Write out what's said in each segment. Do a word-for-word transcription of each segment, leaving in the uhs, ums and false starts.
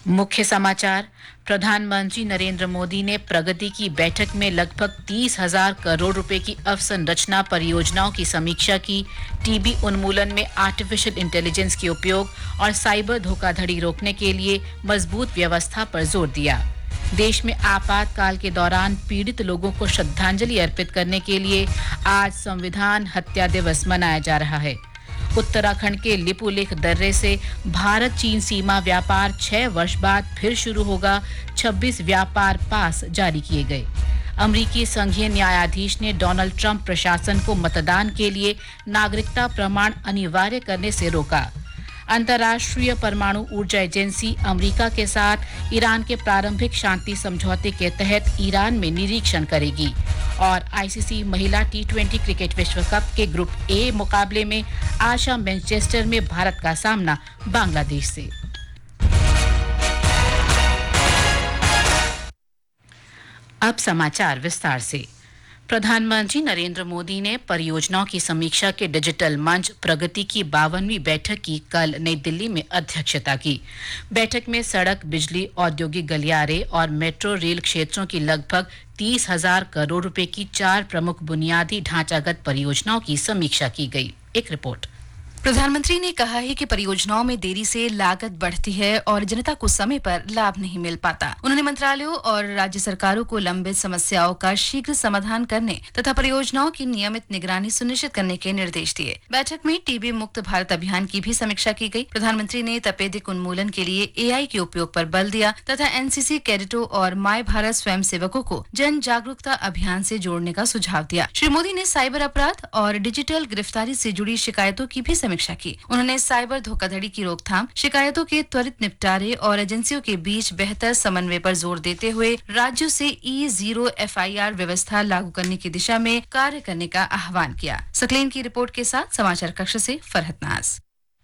मुख्य समाचार। प्रधानमंत्री नरेंद्र मोदी ने प्रगति की बैठक में लगभग तीस हजार करोड़ रुपए की अवसंरचना परियोजनाओं की समीक्षा की। टीबी उन्मूलन में आर्टिफिशियल इंटेलिजेंस के उपयोग और साइबर धोखाधड़ी रोकने के लिए मजबूत व्यवस्था पर जोर दिया। देश में आपातकाल के दौरान पीड़ित लोगों को श्रद्धांजलि अर्पित करने के लिए आज संविधान हत्या दिवस मनाया जा रहा है। उत्तराखंड के लिपुलेख दर्रे से भारत चीन सीमा व्यापार छह वर्ष बाद फिर शुरू होगा। छब्बीस व्यापार पास जारी किए गए। अमेरिकी संघीय न्यायाधीश ने डोनाल्ड ट्रंप प्रशासन को मतदान के लिए नागरिकता प्रमाण अनिवार्य करने से रोका। अंतर्राष्ट्रीय परमाणु ऊर्जा एजेंसी अमेरिका के साथ ईरान के प्रारंभिक शांति समझौते के तहत ईरान में निरीक्षण करेगी। और आईसीसी महिला टी ट्वेंटी क्रिकेट विश्व कप के ग्रुप ए मुकाबले में आज शाम मैनचेस्टर में भारत का सामना बांग्लादेश से। अब समाचार विस्तार से। प्रधानमंत्री नरेंद्र मोदी ने परियोजनाओं की समीक्षा के डिजिटल मंच प्रगति की बावनवीं बैठक की कल नई दिल्ली में अध्यक्षता की। बैठक में सड़क, बिजली, औद्योगिक गलियारे और मेट्रो रेल क्षेत्रों की लगभग तीस हजार करोड़ रुपए की चार प्रमुख बुनियादी ढांचागत परियोजनाओं की समीक्षा की गई। एक रिपोर्ट। प्रधानमंत्री ने कहा है कि परियोजनाओं में देरी से लागत बढ़ती है और जनता को समय पर लाभ नहीं मिल पाता। उन्होंने मंत्रालयों और राज्य सरकारों को लंबित समस्याओं का शीघ्र समाधान करने तथा परियोजनाओं की नियमित निगरानी सुनिश्चित करने के निर्देश दिए। बैठक में टीबी मुक्त भारत अभियान की भी समीक्षा की गई। प्रधानमंत्री ने तपेदिक उन्मूलन के लिए एआई के उपयोग पर बल दिया तथा एनसीसी कैडेटों और माय भारत स्वयं सेवकों को जन जागरूकता अभियान से जोड़ने का सुझाव दिया। श्री मोदी ने साइबर अपराध और डिजिटल गिरफ्तारी से जुड़ी शिकायतों की भी समीक्षा की। उन्होंने साइबर धोखाधड़ी की रोकथाम, शिकायतों के त्वरित निपटारे और एजेंसियों के बीच बेहतर समन्वय पर जोर देते हुए राज्यों से ई जीरो एफआईआर व्यवस्था लागू करने की दिशा में कार्य करने का आह्वान किया। सकलेन की रिपोर्ट के साथ समाचार कक्ष से फरहत नाज।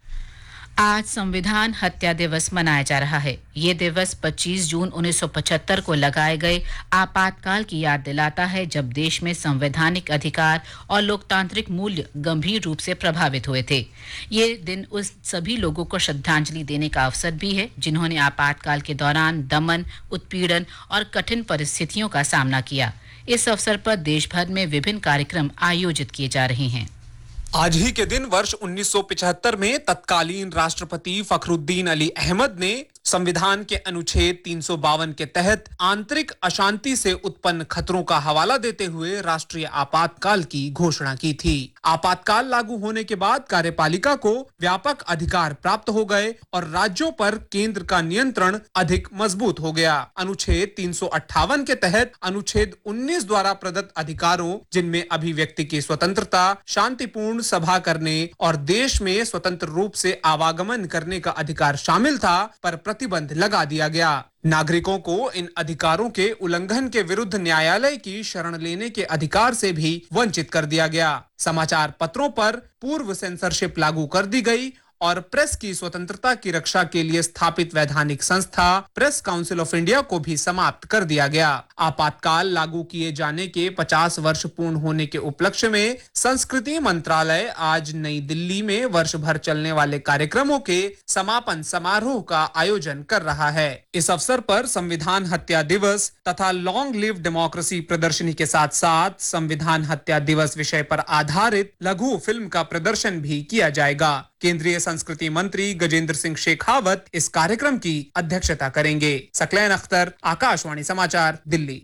आज संविधान हत्या दिवस मनाया जा रहा है। ये दिवस पच्चीस जून उन्नीस सौ पचहत्तर को लगाए गए आपातकाल की याद दिलाता है, जब देश में संवैधानिक अधिकार और लोकतांत्रिक मूल्य गंभीर रूप से प्रभावित हुए थे। ये दिन उस सभी लोगों को श्रद्धांजलि देने का अवसर भी है जिन्होंने आपातकाल के दौरान दमन, उत्पीड़न और कठिन परिस्थितियों का सामना किया। इस अवसर पर देश भर में विभिन्न कार्यक्रम आयोजित किए जा रहे हैं। आज ही के दिन वर्ष उन्नीस सौ पचहत्तर में तत्कालीन राष्ट्रपति फखरुद्दीन अली अहमद ने संविधान के अनुच्छेद तीन सौ बावन के तहत आंतरिक अशांति से उत्पन्न खतरों का हवाला देते हुए राष्ट्रीय आपातकाल की घोषणा की थी। आपातकाल लागू होने के बाद कार्यपालिका को व्यापक अधिकार प्राप्त हो गए और राज्यों पर केंद्र का नियंत्रण अधिक मजबूत हो गया। अनुच्छेद तीन सौ अट्ठावन के तहत अनुच्छेद उन्नीस द्वारा प्रदत्त अधिकारों, जिनमें अभिव्यक्ति की स्वतंत्रता, शांतिपूर्ण सभा करने और देश में स्वतंत्र रूप से आवागमन करने का अधिकार शामिल था, पर प्रतिबंध लगा दिया गया। नागरिकों को इन अधिकारों के उल्लंघन के विरुद्ध न्यायालय की शरण लेने के अधिकार से भी वंचित कर दिया गया। समाचार पत्रों पर पूर्व सेंसरशिप लागू कर दी गई और प्रेस की स्वतंत्रता की रक्षा के लिए स्थापित वैधानिक संस्था प्रेस काउंसिल ऑफ इंडिया को भी समाप्त कर दिया गया। आपातकाल लागू किए जाने के पचास वर्ष पूर्ण होने के उपलक्ष्य में संस्कृति मंत्रालय आज नई दिल्ली में वर्ष भर चलने वाले कार्यक्रमों के समापन समारोह का आयोजन कर रहा है। इस अवसर पर संविधान हत्या दिवस तथा लॉन्ग लिव डेमोक्रेसी प्रदर्शनी के साथ साथ संविधान हत्या दिवस विषय पर आधारित लघु फिल्म का प्रदर्शन भी किया जाएगा। केंद्रीय संस्कृति मंत्री गजेंद्र सिंह शेखावत इस कार्यक्रम की अध्यक्षता करेंगे। सकलैन अख्तर, आकाशवाणी समाचार, दिल्ली।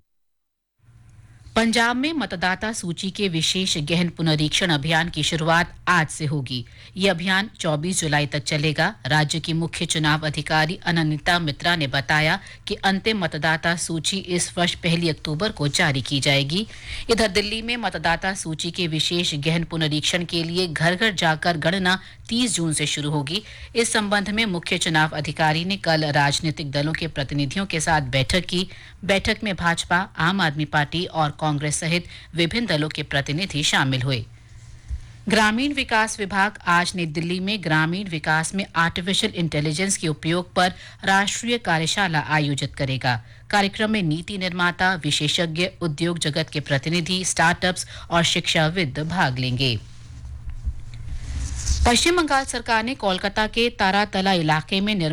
पंजाब में मतदाता सूची के विशेष गहन पुनरीक्षण अभियान की शुरुआत आज से होगी। ये अभियान चौबीस जुलाई तक चलेगा। राज्य की मुख्य चुनाव अधिकारी अनन्विता मित्रा ने बताया कि अंतिम मतदाता सूची इस वर्ष पहली अक्टूबर को जारी की जाएगी। इधर दिल्ली में मतदाता सूची के विशेष गहन पुनरीक्षण के लिए घर घर जाकर गणना तीस जून से शुरू होगी। इस संबंध में मुख्य चुनाव अधिकारी ने कल राजनीतिक दलों के प्रतिनिधियों के साथ बैठक की। बैठक में भाजपा, आम आदमी पार्टी और कांग्रेस सहित विभिन्न दलों के प्रतिनिधि शामिल हुए। ग्रामीण विकास विभाग आज नई दिल्ली में ग्रामीण विकास में आर्टिफिशियल इंटेलिजेंस के उपयोग पर राष्ट्रीय कार्यशाला आयोजित करेगा। कार्यक्रम में नीति निर्माता, विशेषज्ञ, उद्योग जगत के प्रतिनिधि, स्टार्टअप्स और शिक्षाविद भाग लेंगे। पश्चिम बंगाल सरकार ने कोलकाता के तारातला इलाके में